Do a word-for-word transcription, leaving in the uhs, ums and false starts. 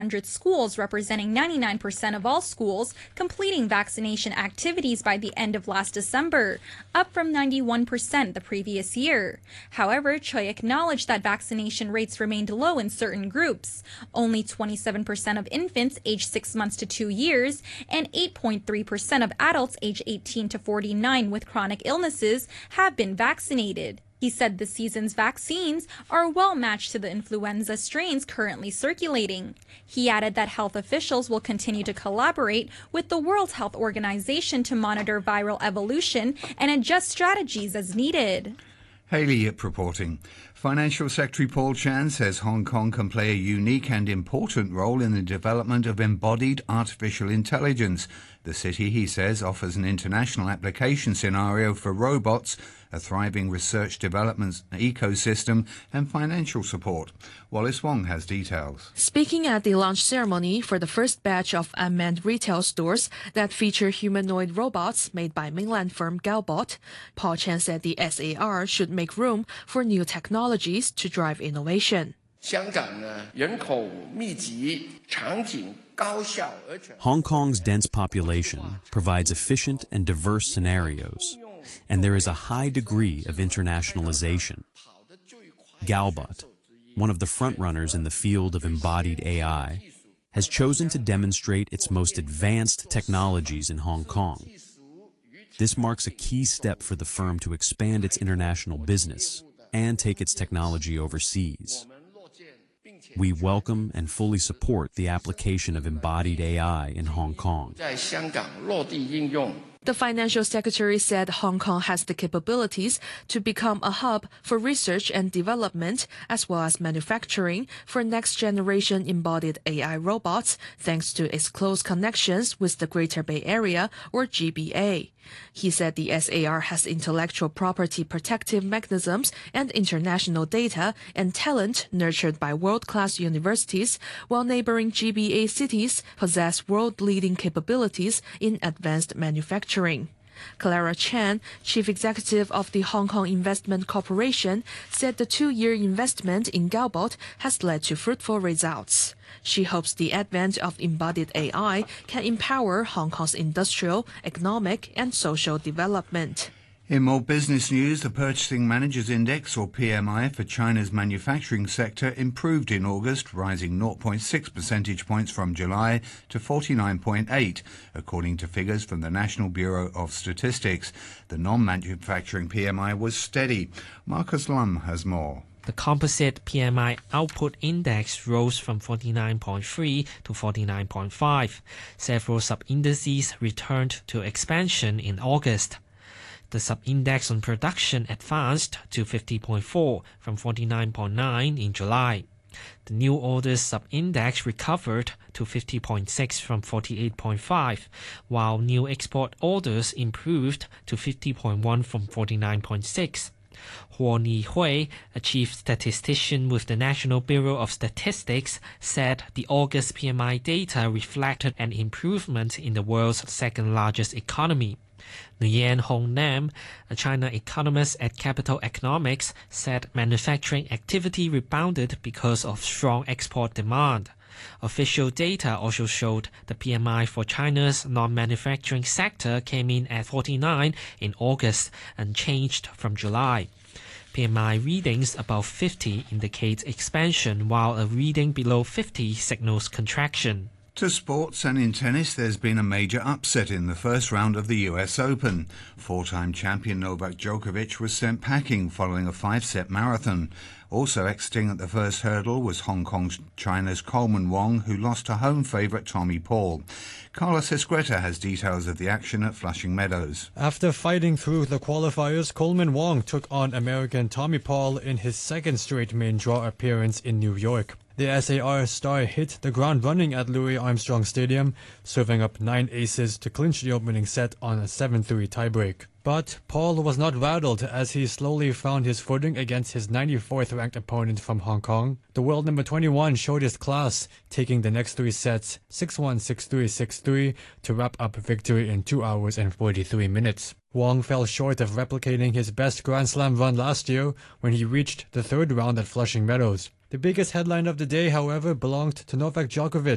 one hundred schools representing ninety-nine percent of all schools completing vaccination activities by the end of last December, up from ninety-one percent the previous year. However, Choi acknowledged that vaccination rates remained low in certain groups. Only twenty-seven percent of infants aged six months to two years and eight point three percent of adults aged eighteen to forty-nine with chronic illnesses have been vaccinated. He said the season's vaccines are well matched to the influenza strains currently circulating. He added that health officials will continue to collaborate with the World Health Organization to monitor viral evolution and adjust strategies as needed. Haley Yip reporting. Financial Secretary Paul Chan says Hong Kong can play a unique and important role in the development of embodied artificial intelligence. The city, he says, offers an international application scenario for robots, a thriving research development ecosystem and financial support. Wallace Wong has details. Speaking at the launch ceremony for the first batch of unmanned retail stores that feature humanoid robots made by mainland firm Galbot, Paul Chan said the S A R should make room for new technologies to drive innovation. Hong Kong's dense population provides efficient and diverse scenarios, and there is a high degree of internationalization. Galbot, one of the frontrunners in the field of embodied A I, has chosen to demonstrate its most advanced technologies in Hong Kong. This marks a key step for the firm to expand its international business and take its technology overseas. We welcome and fully support the application of embodied A I in Hong Kong. The financial secretary said Hong Kong has the capabilities to become a hub for research and development as well as manufacturing for next-generation embodied A I robots thanks to its close connections with the Greater Bay Area, or G B A. He said the S A R has intellectual property protective mechanisms and international data and talent nurtured by world-class universities, while neighboring G B A cities possess world-leading capabilities in advanced manufacturing. Clara Chan, chief executive of the Hong Kong Investment Corporation, said the two-year investment in Galbot has led to fruitful results. She hopes the advent of embodied A I can empower Hong Kong's industrial, economic, and social development. In more business news, the Purchasing Managers' Index, or P M I, for China's manufacturing sector improved in August, rising zero point six percentage points from July to forty-nine point eight, according to figures from the National Bureau of Statistics. The non-manufacturing P M I was steady. Marcus Lum has more. The composite P M I output index rose from forty-nine point three to forty-nine point five. Several sub-indices returned to expansion in August. The sub-index on production advanced to fifty point four from forty-nine point nine in July. The new orders sub-index recovered to fifty point six from forty-eight point five, while new export orders improved to fifty point one from forty-nine point six. Huo Nihui, a chief statistician with the National Bureau of Statistics, said the August P M I data reflected an improvement in the world's second-largest economy. Nguyen Hong Nam, a China economist at Capital Economics, said manufacturing activity rebounded because of strong export demand. Official data also showed the P M I for China's non-manufacturing sector came in at forty-nine in August, unchanged from July. P M I readings above fifty indicate expansion, while a reading below fifty signals contraction. To sports, and in tennis, there's been a major upset in the first round of the U S Open. Four-time champion Novak Djokovic was sent packing following a five-set marathon. Also exiting at the first hurdle was Hong Kong's China's Coleman Wong, who lost to home favourite Tommy Paul. Carlos Esqueta has details of the action at Flushing Meadows. After fighting through the qualifiers, Coleman Wong took on American Tommy Paul in his second straight main draw appearance in New York. The S A R star hit the ground running at Louis Armstrong Stadium, serving up nine aces to clinch the opening set on a seven three tiebreak. But Paul was not rattled as he slowly found his footing against his ninety-fourth ranked opponent from Hong Kong. The world number twenty-one showed his class, taking the next three sets six one, six three, six three to wrap up victory in two hours and forty-three minutes. Wong fell short of replicating his best Grand Slam run last year when he reached the third round at Flushing Meadows. The biggest headline of the day, however, belonged to Novak Djokovic.